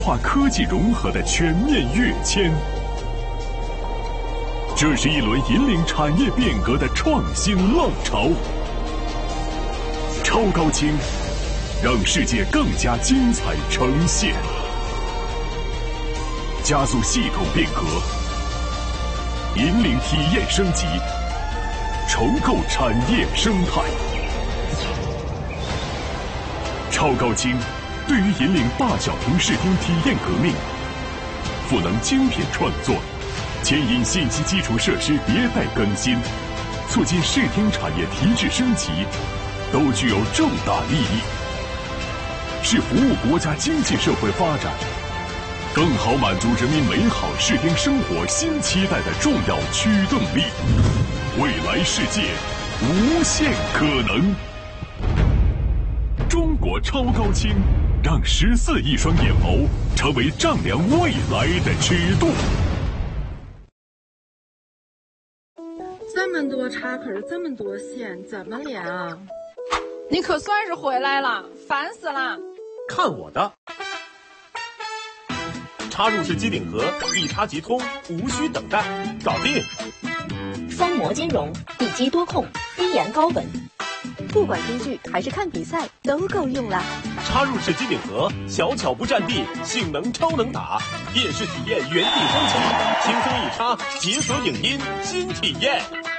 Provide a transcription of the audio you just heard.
化科技融合的全面跃迁。这是一轮引领产业变革的创新浪潮。超高清，让世界更加精彩呈现，加速系统变革，引领体验升级，重构产业生态。超高清对于引领8小屏视听体验革命，赋能精品创作，牵引信息基础设施迭代更新，促进视听产业提质升级，都具有重大意义，是服务国家经济社会发展，更好满足人民美好视听生活新期待的重要驱动力。未来世界无限可能。中国超高清，让14亿双眼眸成为丈量未来的尺度。 这么多插口，这么多线，怎么连啊？ 你可算是回来了，烦死了！ 看我的！插入式机顶盒，一插即通，无需等待，搞定！ 双模兼容，一机多控，低延高稳，不管听剧还是看比赛都够用了。 插入式机顶盒，小巧不占地，性能超能打，电视体验原地升级，轻松一插，解锁影音新体验。